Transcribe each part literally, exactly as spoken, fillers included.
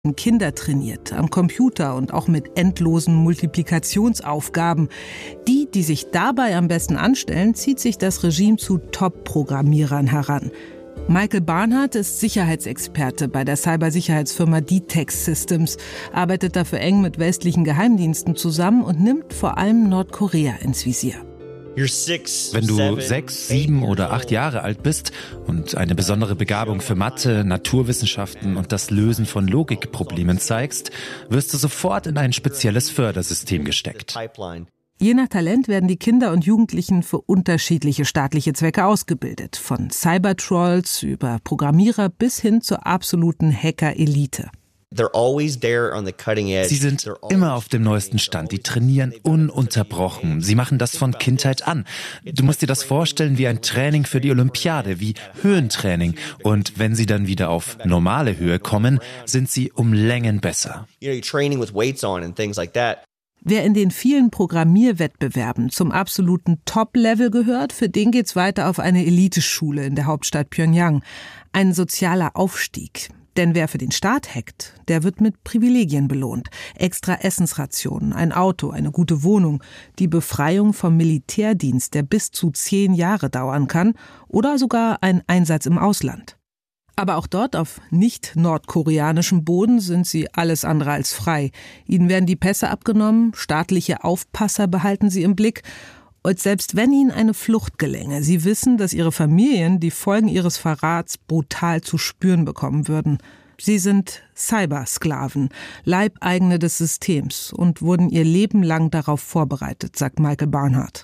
Kinder trainiert, am Computer und auch mit endlosen Multiplikationsaufgaben. Die, die sich dabei am besten anstellen, zieht sich das Regime zu Top-Programmierern heran. Michael Barnhart ist Sicherheitsexperte bei der Cybersicherheitsfirma D-Tex Systems, arbeitet dafür eng mit westlichen Geheimdiensten zusammen und nimmt vor allem Nordkorea ins Visier. Wenn du sechs, sieben oder acht Jahre alt bist und eine besondere Begabung für Mathe, Naturwissenschaften und das Lösen von Logikproblemen zeigst, wirst du sofort in ein spezielles Fördersystem gesteckt. Je nach Talent werden die Kinder und Jugendlichen für unterschiedliche staatliche Zwecke ausgebildet. Von Cybertrolls über Programmierer bis hin zur absoluten Hacker-Elite. Sie sind immer auf dem neuesten Stand. Die trainieren ununterbrochen. Sie machen das von Kindheit an. Du musst dir das vorstellen wie ein Training für die Olympiade, wie Höhentraining. Und wenn sie dann wieder auf normale Höhe kommen, sind sie um Längen besser. Wer in den vielen Programmierwettbewerben zum absoluten Top-Level gehört, für den geht's weiter auf eine Eliteschule in der Hauptstadt Pyongyang. Ein sozialer Aufstieg. Denn wer für den Staat hackt, der wird mit Privilegien belohnt. Extra Essensrationen, ein Auto, eine gute Wohnung, die Befreiung vom Militärdienst, der bis zu zehn Jahre dauern kann, oder sogar ein Einsatz im Ausland. Aber auch dort auf nicht nordkoreanischem Boden sind sie alles andere als frei. Ihnen werden die Pässe abgenommen, staatliche Aufpasser behalten sie im Blick. Und selbst wenn ihnen eine Flucht gelänge, sie wissen, dass ihre Familien die Folgen ihres Verrats brutal zu spüren bekommen würden. Sie sind Cybersklaven, Leibeigene des Systems und wurden ihr Leben lang darauf vorbereitet, sagt Michael Barnhart.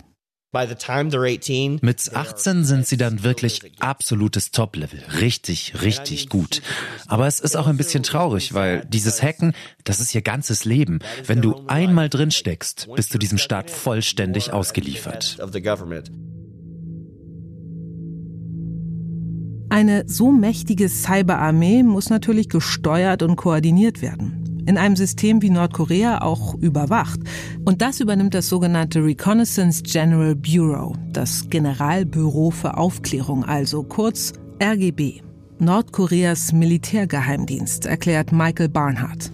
Mit achtzehn sind sie dann wirklich absolutes Top-Level. Richtig, richtig gut. Aber es ist auch ein bisschen traurig, weil dieses Hacken, das ist ihr ganzes Leben. Wenn du einmal drin steckst, bist du diesem Staat vollständig ausgeliefert. Eine so mächtige Cyberarmee muss natürlich gesteuert und koordiniert werden. In einem System wie Nordkorea auch überwacht. Und das übernimmt das sogenannte Reconnaissance General Bureau, das Generalbüro für Aufklärung, also kurz R G B. Nordkoreas Militärgeheimdienst, erklärt Michael Barnhart.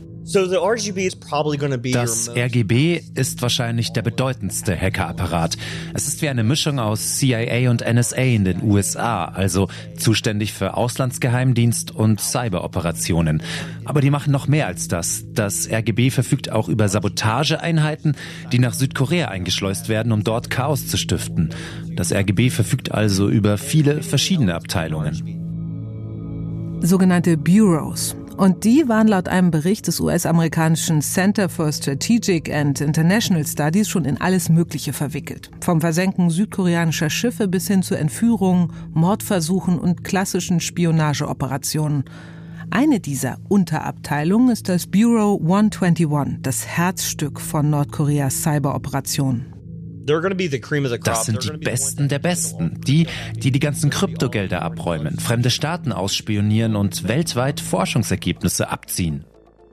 Das R G B ist wahrscheinlich der bedeutendste Hackerapparat. Es ist wie eine Mischung aus C I A und N S A in den U S A, also zuständig für Auslandsgeheimdienst und Cyberoperationen. Aber die machen noch mehr als das. Das R G B verfügt auch über Sabotageeinheiten, die nach Südkorea eingeschleust werden, um dort Chaos zu stiften. Das R G B verfügt also über viele verschiedene Abteilungen. Sogenannte Bureaus. Und die waren laut einem Bericht des U S-amerikanischen Center for Strategic and International Studies schon in alles Mögliche verwickelt. Vom Versenken südkoreanischer Schiffe bis hin zu Entführungen, Mordversuchen und klassischen Spionageoperationen. Eine dieser Unterabteilungen ist das Bureau hunderteinundzwanzig, das Herzstück von Nordkoreas Cyberoperationen. Das sind die Besten der Besten. Die, die die ganzen Kryptogelder abräumen, fremde Staaten ausspionieren und weltweit Forschungsergebnisse abziehen.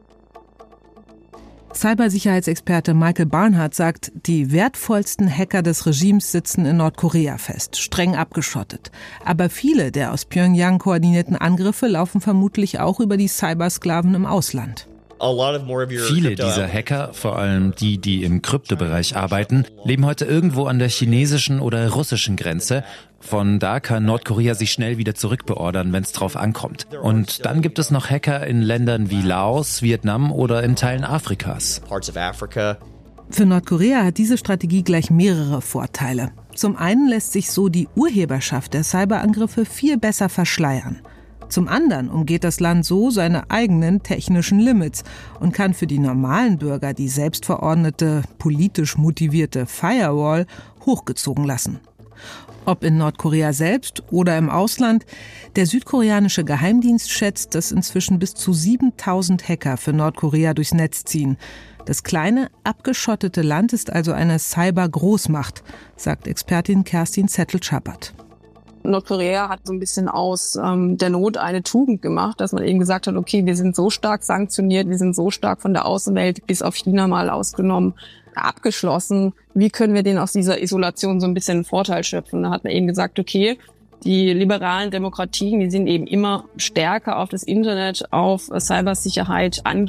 Cybersicherheitsexperte Michael Barnhart sagt, die wertvollsten Hacker des Regimes sitzen in Nordkorea fest, streng abgeschottet. Aber viele der aus Pyongyang koordinierten Angriffe laufen vermutlich auch über die Cybersklaven im Ausland. Viele dieser Hacker, vor allem die, die im Kryptobereich arbeiten, leben heute irgendwo an der chinesischen oder russischen Grenze. Von da kann Nordkorea sich schnell wieder zurückbeordern, wenn es drauf ankommt. Und dann gibt es noch Hacker in Ländern wie Laos, Vietnam oder in Teilen Afrikas. Für Nordkorea hat diese Strategie gleich mehrere Vorteile. Zum einen lässt sich so die Urheberschaft der Cyberangriffe viel besser verschleiern. Zum anderen umgeht das Land so seine eigenen technischen Limits und kann für die normalen Bürger die selbstverordnete, politisch motivierte Firewall hochgezogen lassen. Ob in Nordkorea selbst oder im Ausland, der südkoreanische Geheimdienst schätzt, dass inzwischen bis zu siebentausend Hacker für Nordkorea durchs Netz ziehen. Das kleine, abgeschottete Land ist also eine Cyber-Großmacht, sagt Expertin Kerstin Zettel-Schappert. Nordkorea hat so ein bisschen aus ähm, der Not eine Tugend gemacht, dass man eben gesagt hat, okay, wir sind so stark sanktioniert, wir sind so stark von der Außenwelt, bis auf China mal ausgenommen, abgeschlossen. Wie können wir denen aus dieser Isolation so ein bisschen einen Vorteil schöpfen? Da hat man eben gesagt, okay, Die liberalen Demokratien, die sind eben immer stärker auf das Internet, auf Cybersicherheit angewiesen.